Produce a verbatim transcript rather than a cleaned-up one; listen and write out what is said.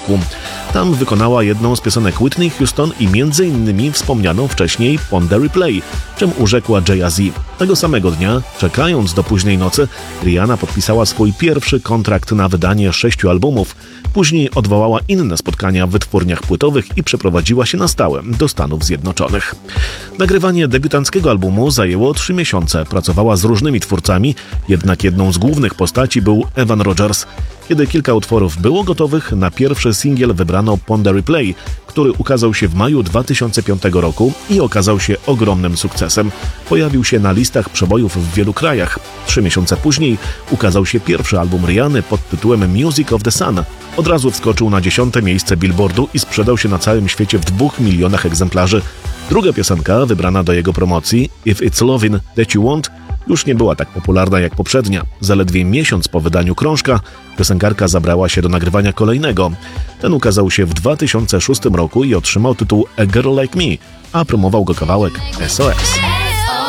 Jorku. Tam wykonała jedną z piosenek Whitney Houston i między innymi wspomnianą wcześniej Pon the Replay, czym urzekła Jay-Z. Tego samego dnia, czekając do późnej nocy, Rihanna podpisała swój pierwszy kontrakt na wydanie sześciu albumów. Później odwołała inne spotkania w wytwórniach płytowych i przeprowadziła się na stałe do Stanów Zjednoczonych. Nagrywanie debiutanckiego albumu zajęło trzy miesiące. Pracowała z różnymi twórcami, jednak jedną z głównych postaci był Evan Rogers. Kiedy kilka utworów było gotowych, na pierwszy singiel wybrano Pon the Replay, który ukazał się w maju dwa tysiące piątego roku i okazał się ogromnym sukcesem. Pojawił się na listach przebojów w wielu krajach. Trzy miesiące później ukazał się pierwszy album Rihanny pod tytułem Music of the Sun. Od razu wskoczył na dziesiąte miejsce Billboardu i sprzedał się na całym świecie w dwóch milionach egzemplarzy. Druga piosenka, wybrana do jego promocji, If It's Lovin' That You Want, już nie była tak popularna jak poprzednia. Zaledwie miesiąc po wydaniu krążka piosenkarka zabrała się do nagrywania kolejnego. Ten ukazał się w dwa tysiące szóstym roku i otrzymał tytuł A Girl Like Me, a promował go kawałek S O S.